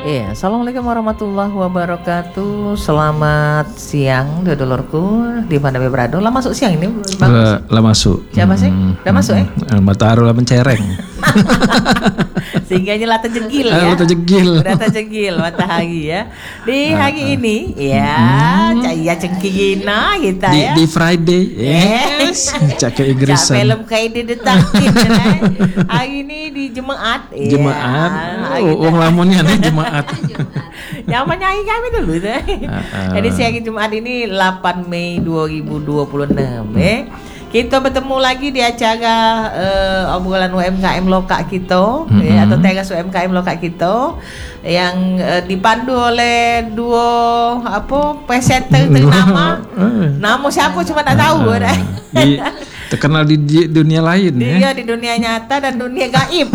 Iya, assalamualaikum warahmatullahi wabarakatuh. Selamat siang, dulurku di mana berada. Lah masuk siang ini bagus. Lah masuk. Siapa sih? Udah masuk ya? Matahari lah mencereng. Sehingga ini lata jegil ya. Lata jegil. Lata jegil matahari ya. Di hari ini ya, caya cengkina kita ya. Di Friday. Yes. Cak Inggrisan. Cak film kayak detektif. Hari ini di Jumaat. Jemaat. Wong lamonnya nih Jemaat. Nyaman nyanyi kami dulu deh. Jadi siang Jumat ini 8 Mei 2026 kita bertemu lagi di acara obrolan UMKM lokal kita atau teras UMKM lokal kita yang dipandu oleh dua presenter ternama. Nama siapa cuma tak tahu terkenal di dunia lain ya. Di dunia nyata dan dunia gaib.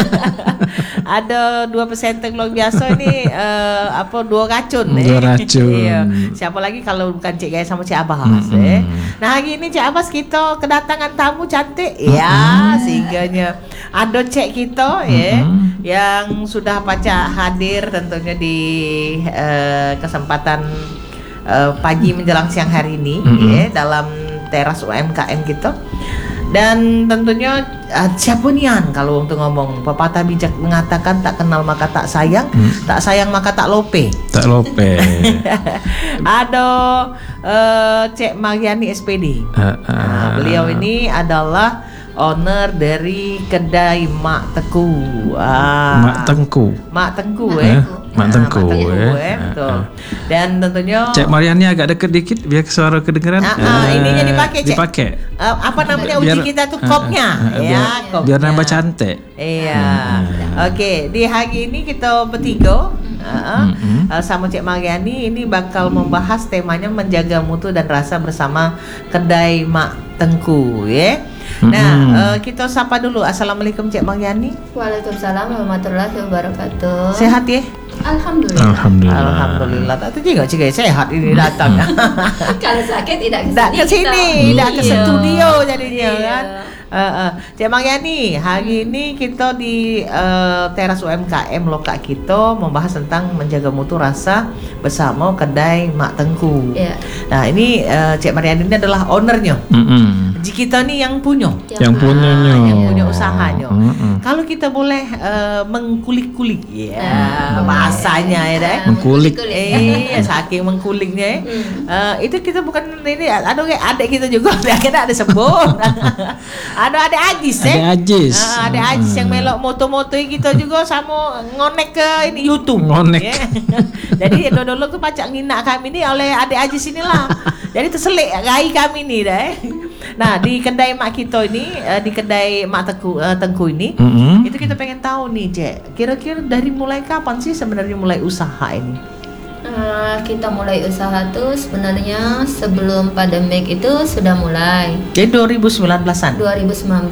Ada dua presenter luar biasa ini dua racun. Dua racun. Iya. Siapa lagi kalau bukan Cik Gaya sama Cik Abbas. Nah hari ini Cik Abbas kita kedatangan tamu cantik ya, sehingganya ada Cik kita yang sudah baca hadir tentunya di kesempatan pagi menjelang siang hari ini dalam teras UMKM kita. Dan tentunya siapa nian kalau untuk ngomong pepatah bijak mengatakan tak kenal maka tak sayang, tak sayang maka tak lope. Tak lope. Ada Cik Mariani SPD. Beliau ini adalah owner dari kedai Mak Tengku. Mak Tengku. Mak Tengku Mak Tengku betul. Dan tentunya Cik Mariani agak dekat dikit biar suara kedengeran. Ininya dipakai Cik. Dipakai. Apa namanya uji kita tuh kopnya kopnya. Biar nambah cantik. Iya. Oke, di hari ini kita bertiga sama Cik Mariani ini bakal membahas temanya menjaga mutu dan rasa bersama kedai Mak Tengku ya. Nah, kita sapa dulu. Assalamualaikum Cik Mariani. Waalaikumsalam warahmatullahi wabarakatuh. Sehat ya? Alhamdulillah. Tak juga Cik sehat ini datang. Kalau sakit tidak ke sini, tidak ke studio jadinya kan. Cik Mariani, hari ini kita di teras UMKM lokal kita membahas tentang menjaga mutu rasa bersama kedai Mak Tengku. Nah, ini Cik Mariani ini adalah ownernya. Kita nih yang punya usahanya. Kalau kita boleh mengkulik-kulik bahasanya ya deh. Mengkulik. Saking mengkuliknya itu kita bukan ini aduh kayak adik kita juga ada sebut. Ada Ajis ada Ajis yang melok moto-moto kita juga sama ngonek ke ini YouTube. Jadi dulu tuh pacak nginak kami ini oleh adik Ajis inilah. Jadi terselik rai kami nih deh. Nah di kedai mak kita ini di kedai Mak Tengku ini itu kita pengen tahu nih Cek, kira-kira dari mulai kapan sih sebenarnya mulai usaha ini? Kita mulai usaha tuh sebenarnya sebelum pandemik itu sudah mulai. Jadi 2019-an? 2019.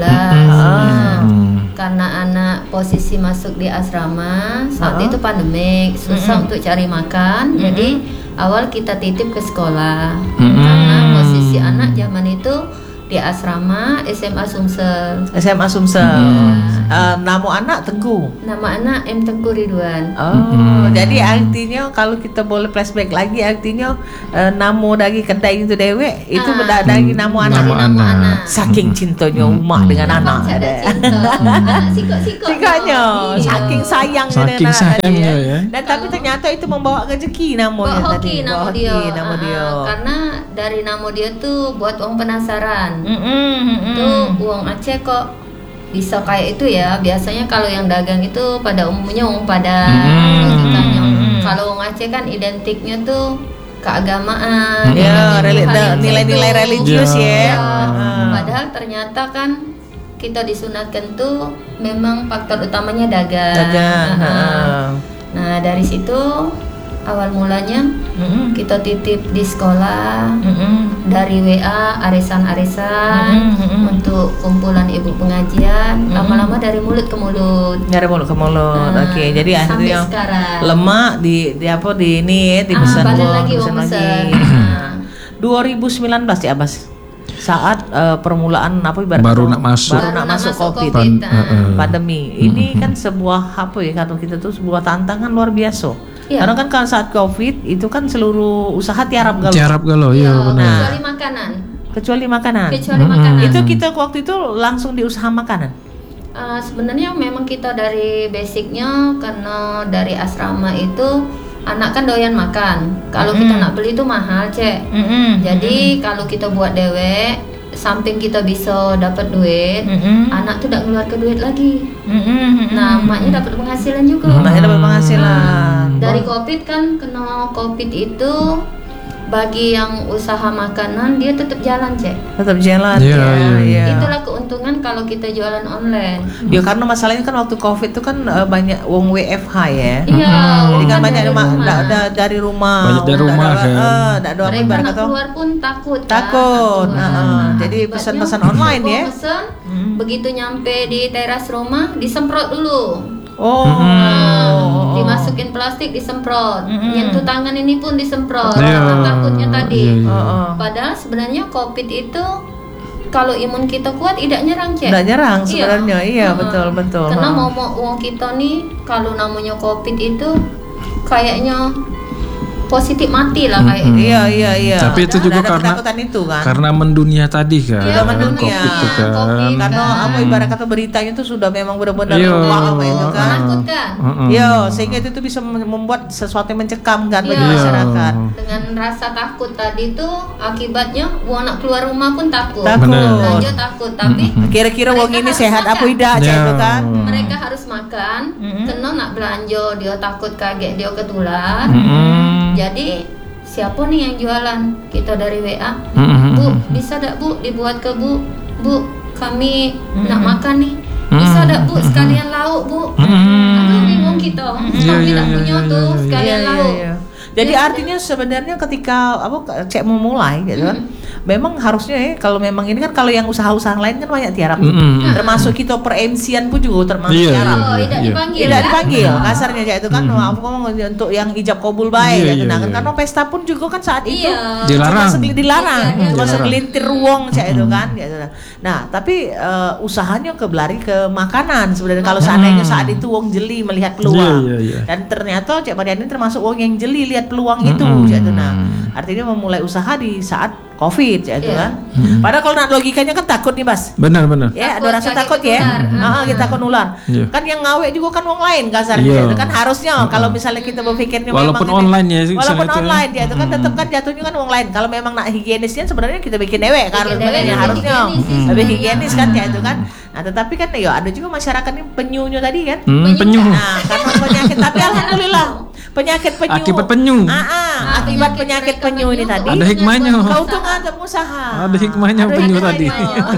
Karena anak posisi masuk di asrama saat itu pandemik, susah untuk cari makan. Jadi awal kita titip ke sekolah. Karena posisi anak zaman itu di asrama SMA Sumsel. Nama anak Tengku. Nama anak M Tengku Ridwan. Jadi artinya kalau kita boleh flashback lagi, artinya nama dari kedai itu dewek itu dari nama anak. Saking cintanya umak dengan anak. Sikapnya saking sayang dengan sayangnya ya. Dan tapi ternyata itu membawa rezeki namanya tadi. Nama dia. Karena dari nama dia tuh buat orang penasaran. Tuh uang Aceh kok bisa kayak itu ya. Biasanya kalau yang dagang itu pada umumnya uang Padang. Kalau uang Aceh kan identiknya tuh keagamaan, nilai-nilai religius ya. Padahal ternyata kan kita disunatkan tuh memang faktor utamanya dagang. Nah dari situ awal mulanya kita titip di sekolah, dari WA arisan untuk kumpulan ibu pengajian, lama-lama dari mulut ke mulut. Oke, jadi akhirnya lemak di ini dipesan lagi. 2019 ya Abbas. saat permulaan baru nak masuk COVID, pandemi. Ini kan sebuah kalau kita tuh sebuah tantangan luar biasa. Karena kan kalau saat COVID itu kan seluruh usaha tiarap galau. Iya benar. Kecuali makanan. Itu kita waktu itu langsung di usaha makanan. Sebenarnya memang kita dari basicnya karena dari asrama itu anak kan doyan makan. Kalau kita nak beli itu mahal, Cek. Jadi kalau kita buat dewek, samping kita bisa dapat duit, anak tuh tidak ngeluarkan duit lagi. Nah, maknya dapat penghasilan juga. Dari COVID kan, kena COVID itu bagi yang usaha makanan dia tetap jalan, Cek. Tetap jalan. Iya. Itulah keuntungan kalau kita jualan online. Ya karena masalahnya kan waktu COVID itu kan banyak wong WFH ya. Iya. Jadi kan banyak dari rumah. Banyak dari rumah kan. Mereka nak keluar pun takut. Jadi pesan-pesan online ya. Pesan, begitu nyampe di teras rumah disemprot dulu. Dimasukin plastik, disemprot. Nyentuh tangan ini pun disemprot. Takutnya tadi. Padahal sebenarnya COVID itu kalau imun kita kuat tidak nyerang, Cek. Tidak nyerang sebenarnya. Iya, betul. Karena mau uang kita nih kalau namanya COVID itu kayaknya positif mati lah kayak itu. Iya. Tapi itu juga karena mendunia tadi kan. Iya, mendunia. COVID, karena ibarat kata beritanya itu sudah memang benar-benar wah itu kan. Menakutkan. Sehingga itu bisa membuat sesuatu yang mencekam kan bagi masyarakat. Dengan rasa takut tadi tuh akibatnya anak keluar rumah pun takut. Belanja takut, tapi kira-kira wong ini sehat apa tidak itu kan. Mereka harus makan, kena nak belanja dia takut kaget dia ketular. Jadi siapa nih yang jualan? Kita dari WA. Bu, bisa tak Bu dibuat ke Bu? Bu, kami nak makan nih. Bisa tak Bu sekalian lauk Bu? Aduh bingung kita. Kami tak punya tuh sekalian lauk. Jadi artinya sebenarnya ketika Cek mau mulai gitu kan, memang harusnya kalau memang ini kan kalau yang usaha-usaha lain kan banyak tiarap, termasuk kita per MC-an pun juga termasuk tiarap. Tidak dipanggil kasarnya aja itu kan. Aku ngomong untuk yang ijab kabul baik gitu. Nah kan karena pesta pun juga kan saat itu dilarang, cuma segelintir ruang cak itu kan gitu. Nah tapi usahanya lari ke makanan sebenarnya kalau seandainya saat itu wong jeli melihat peluang, dan ternyata Cek Mariani termasuk wong yang jeli lihat peluang itu gitu. Nah artinya memulai usaha di saat COVID gitu kan. Padahal kalau nak logikanya kan takut nih Bas. Benar. Ya ada rasa takut ya. Kita takut nular. Kan yang ngawek juga kan wong lain kasarnya. Itu kan harusnya kalau misalnya kita berpikirnya walaupun online ya. Walaupun online ya itu kan tetap kan jatuhnya kan wong lain. Kalau memang nak higienisnya sebenarnya kita bikin dewek karena harusnya lebih higienis kan ya itu kan. Nah tetapi kan ada juga masyarakat ini penyunya tadi kan. Penyu. Nah karena penyakit tapi alhamdulillah penyakit penyu. Akibat penyu. Akibat penyakit penyu ini tadi. Ada hikmahnya. Keuntungan pengusaha. Ada hikmahnya penyu tadi.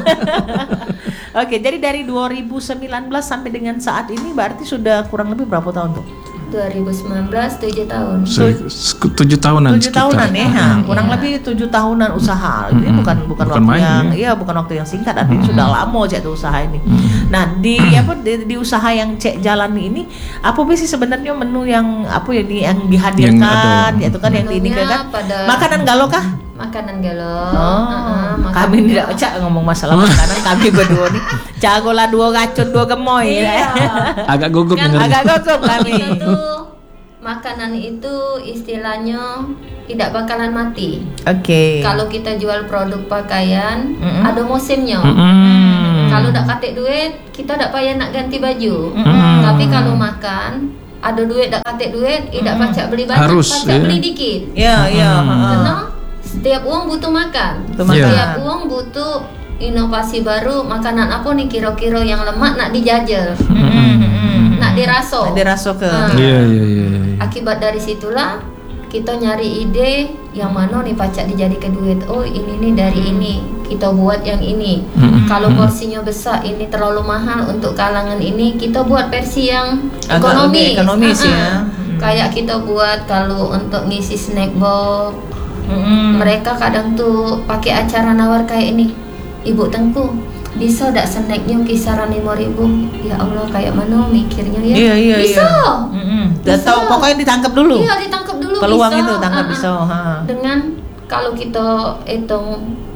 Oke, jadi dari 2019 sampai dengan saat ini berarti sudah kurang lebih berapa tahun tuh? 2019 7 tahun. 7 tahunan. 7 tahunan ya. Kurang lebih 7 tahunan usaha. Ini bukan waktu yang bukan waktu yang singkat, artinya sudah lama Cek tuh usaha ini. Nah, di usaha yang Cek jalani ini apa sih sebenarnya menu yang yang dihadirkan yaitu kan yang ini kan makanan galau kah? Makanan galau. Kami tidak Cak ngomong masalah makanan kami berdua nih. Cagola 2 gacut 2 gemoy. Agak gugup kami. Makanan itu istilahnya tidak bakalan mati. Oke. Kalau kita jual produk pakaian, ada musimnya. Kalau tak katik duit, kita tak payah nak ganti baju. Tapi kalau makan, ada duit tak katik duit, tidak pacak beli banyak, pacak beli dikit. Karena setiap uang butuh makan. Setiap uang butuh inovasi baru. Makanan apa nih kira-kira yang lemak nak dijajal. Nak diraso ke. Akibat dari situlah kita nyari ide yang mana nih pacak dijadikan duit. Oh ini nih dari ini kita buat yang ini. Kalau porsinya besar ini terlalu mahal untuk kalangan ini, kita buat versi yang ekonomis ya. Kayak kita buat kalau untuk ngisi snack box. Mereka kadang tuh pakai acara nawar kayak ini. Ibu Tengku bisa dak snacknya kisaran 5.000. Ya Allah kayak mana mikirnya ya. Bisa. Dan tahu pokoknya ditangkap dulu. Iya ditangkap dulu. Peluang bisa. Itu tangkap bisa. Dengan kalau kita hitung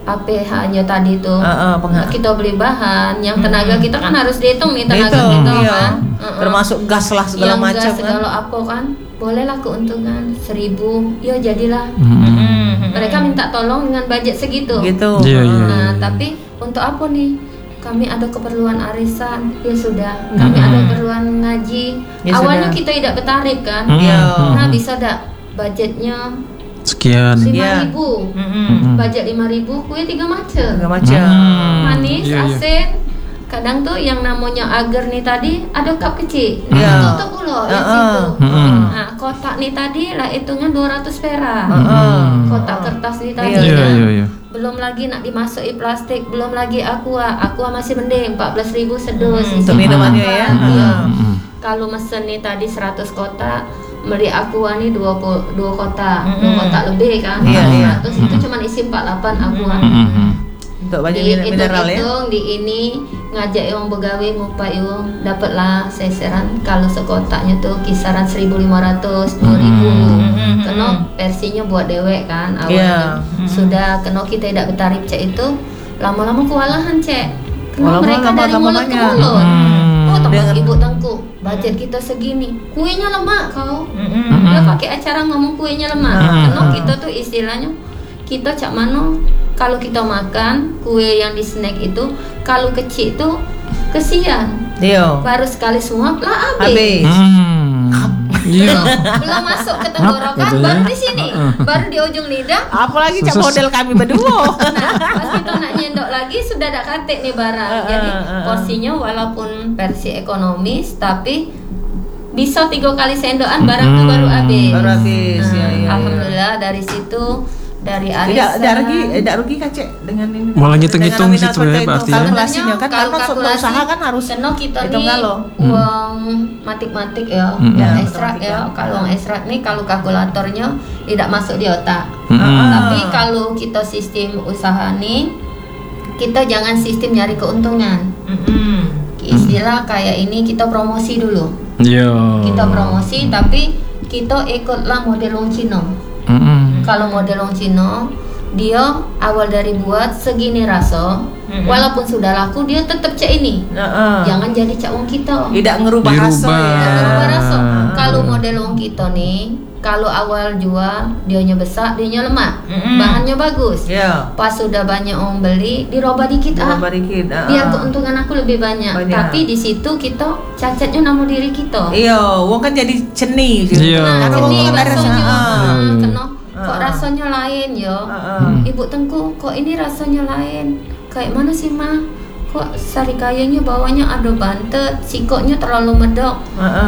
APH-nya tadi tuh. Kita beli bahan, yang tenaga kita kan harus dihitung nih tenaga kita kan. Termasuk gas lah segala macam kan. Segala apa kan. Bolehlah keuntungan 1.000, ya jadilah. Mereka minta tolong dengan budget segitu. Gitu. Nah, tapi untuk apa nih? Kami ada keperluan arisan, ya sudah. Kami ada keperluan ngaji. Ya Awalnya sudah. Kita tidak bertarif kan. Nah, bisa tak budgetnya sekian 5.000, budget 5.000, kue 3 macam, manis, asin. Kadang tuh yang namanya agar nih tadi ada cup kecil, tutup ulo yang situ. Nah, kotak nih tadi lah hitungan 200 perak, kotak kertas nih tadi. Belum lagi nak dimasuki plastik, belum lagi aqua masih mending 14.000 sedus. Untuk minumannya ya. Kalau mesen nih tadi 100 kotak, beli aqua nih 2 kotak, 2 kotak lebih kan. 100 itu cuma isi 48 aqua. Untuk banyak mineral ya. Di ini ngajak yang begawe ngupai yang dapatlah seseran kalau sekotaknya tuh kisaran 1.500, 2.000. Kena versinya buat dewek kan awalnya. Sudah kena kita tidak bertarif cek itu lama-lama kewalahan cek. Kena mereka dari mulut ke mulut. Oh tempat ibu tengku, budget kita segini, kuenya lemak kau. Dia pakai acara ngomong kuenya lemak. Karena kita tuh istilahnya kita cak mano kalau kita makan kue yang di snack itu kalau kecil itu kesian. Baru sekali semua lah habis. Belum masuk ke tenggorokan baru di sini, baru di ujung lidah. Apalagi cak model kami berdua. Nah, pas kita nak nyendok lagi sudah ada katek nih barang. Jadi porsinya walaupun versi ekonomis tapi bisa 3 kali sendokan barang tuh baru habis. Alhamdulillah dari situ. Dari arisan tidak rugi kan cek dengan ini malah ngitung situ ya berarti kalkulasinya kan karena usaha kan harus kita nih uang matik-matik ya uang ekstrak ya kalau uang ekstrak nih kalau kalkulatornya tidak masuk di otak tapi kalau kita sistem usaha nih kita jangan sistem nyari keuntungan istilah kayak ini kita promosi dulu kita promosi tapi kita ikutlah model wong Cina. Kalau model wong Cina dia awal dari buat segini rasa walaupun sudah laku dia tetap cak ini jangan jadi cak wong kita tidak ngerubah rasa kalau model wong kita nih kalau awal jual dianya besar dianya lemak bahannya bagus pas sudah banyak orang beli dirubah dikit biar keuntungan aku lebih banyak. Tapi di situ kita cacatnya nama diri kita wong kan jadi ceni ceni rasanya kok rasanya lain ibu tengku kok ini rasanya lain kayak mana sih mah kok sari kayanya bawahnya ada bantet sikoknya terlalu medok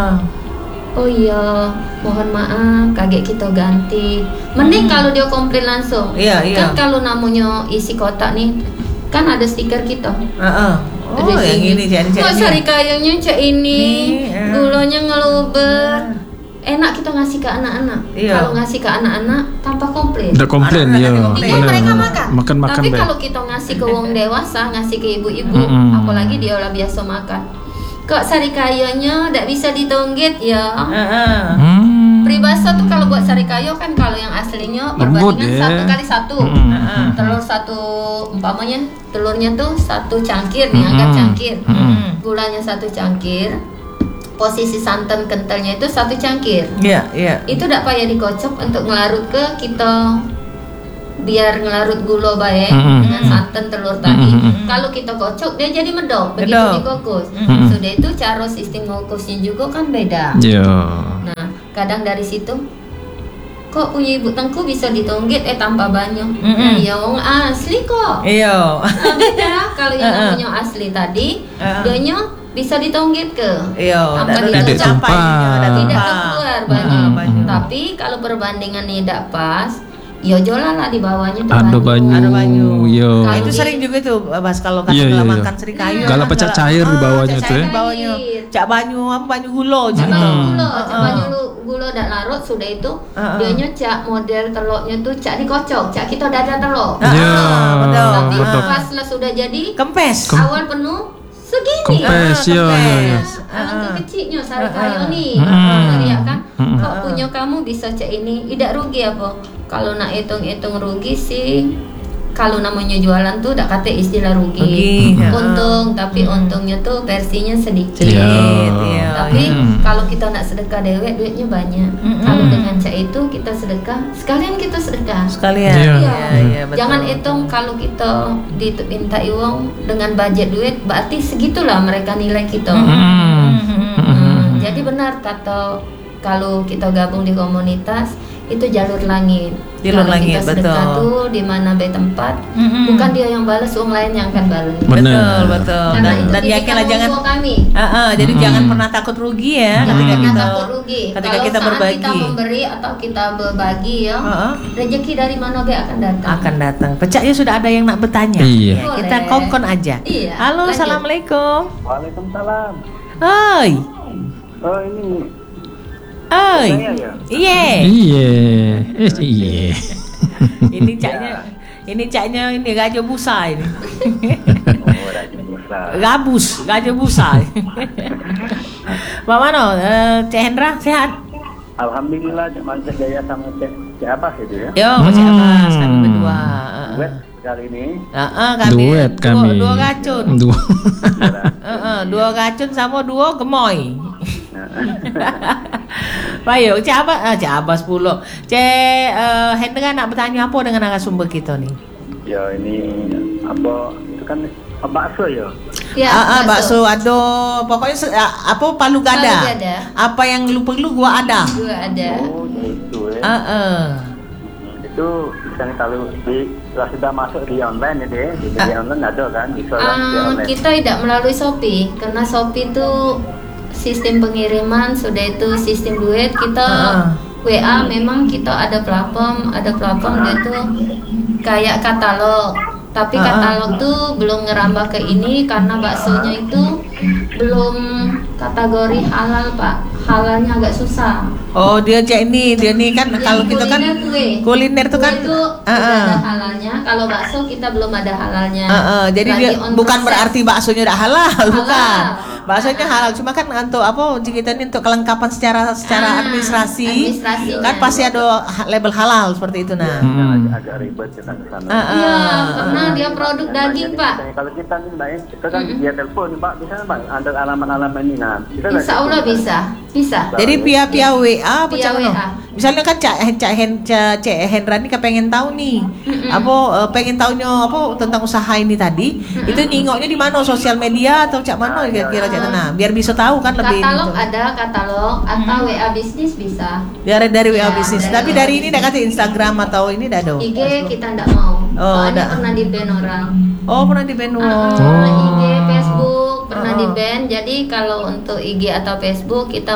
oh iya mohon maaf kaget kita ganti mending kalau dia komplain langsung kan kalau namanya isi kotak nih kan ada stiker kita yang ini kok sari kayanya cak ini gulanya ngeluber enak kita ngasih ke anak-anak. Kalau ngasih ke anak-anak tanpa komplain. Udah komplain mereka makan. Tapi deh. kalau kita ngasih ke wong dewasa, ngasih ke ibu-ibu, apalagi dia lah biasa makan. Kok sari kayanya ndak bisa ditonggit ya? Peribahasa tuh kalau buat sari kayo kan kalau yang aslinya perbandingan 1 kali 1. Telur 1 umpamanya telurnya tuh 1 cangkir nih, anggap cangkir. Gulanya 1 cangkir. Posisi santan kentalnya itu 1 cangkir. Itu tidak payah dikocok untuk ngelarut ke kita biar ngelarut gula baik dengan santan telur tadi. Kalau kita kocok dia jadi medok begitu dikukus. Sudah itu cara sistem ngukusnya juga kan beda. Nah kadang dari situ kok punya ibu tengku bisa ditonggit tanpa banyak. Ya wong asli kok. Beda kalau yang namanya asli tadi dianya bisa ditonggit ke tanpa tidak keluar banyak. Tapi kalau perbandingannya tidak pas ya jualan lah di bawahnya ada banyu. Itu sering juga tuh Bas kalau makan seri kayu kalau pecah cair di bawahnya tuh cak banyu gulo cak gulo dak larut sudah itu dianya cak model telurnya tuh cak dikocok cak kita dada telur tapi pas lah sudah jadi kempes awal penuh segini alangkah kecilnya sari kayu nih ya kan kok punya kamu bisa cak ini tidak rugi apa kalau nak hitung rugi sih kalau namanya jualan tuh udah kata istilah rugi. Untung, tapi untungnya tuh versinya sedikit. Tapi kalau kita nak sedekah dewek, duitnya banyak. Kalau dengan cak itu kita sedekah, sekalian kita sedekah. Jangan hitung kalau kita diminta uang dengan budget duit, berarti segitulah mereka nilai kita. Jadi benar kata, kalau kita gabung di komunitas itu jalur langit. Kalau kita sedekah tuh di mana tempat, bukan dia yang balas, uang lain yang akan balas. Betul. Dan yakinlah jangan kami. Jadi jangan pernah takut rugi ya. Ketika kita berbagi. Kita memberi atau kita berbagi ya, rezeki dari mana akan datang. Pecahnya sudah ada yang nak bertanya. Kita kongkon aja. Halo, lanjut. Assalamualaikum. Waalaikumsalam. Oi. Oh ini. Oi. Iya. Ini caknya ini gajah busa ini. Gajah busa. Pak Mano, Cik Hendra sehat? Alhamdulillah, Cik Mantap Jaya sama Cik Abbas itu ya. Yo, Cik Abbas kami berdua. Duet kali ini. Duet kami. Dua racun. Dua racun sama dua gemoy. Baik, Cik Abbas pula. Cik Hendra nak bertanya apa dengan narasumber kita ni? Ya ini apa itu kan bakso ya? Bakso ada, pokoknya apa palu gada. Apa yang lu perlu gua ada. Oh gitu ya. Itu misalnya kalau sudah masuk di online ya, di online ada kan? Kita tidak melalui Shopee karena Shopee itu sistem pengiriman, sudah itu sistem duit. Kita WA memang kita ada platform dia tuh kayak katalog, tapi katalog tuh belum ngerambah ke ini karena baksonya itu belum kategori halal Pak, halalnya agak susah. Oh dia ini kan kalau kita kan kuliner tuh kan ada halalnya, kalau bakso kita belum ada halalnya. Jadi dia bukan berarti baksonya udah halal, bukan. Baksonya halal, cuma kan untuk apa kita ini untuk kelengkapan secara administrasi kan pasti ada label halal seperti itu agak ribet kita ke sana. Karena dia produk daging Pak. Kalau kita nih kita kan via telepon Pak, bisa Pak ada alamat-alamat ini Insya Allah bisa. Jadi via WA apa misalnya kan Cik Hendra ini kepengen tahu nih pengen tahunya apa tentang usaha ini tadi, itu nengoknya di mana, sosial media atau cak mana kira-kira cak mana biar bisa tahu kan lebih katalog atau WA bisnis bisa dari WA bisnis, tapi dari ini enggak kata Instagram atau ini enggak ada IG kita enggak mau soalnya pernah di ban orang. Pernah di ban IG, Facebook pernah di ban. Jadi kalau untuk IG atau Facebook kita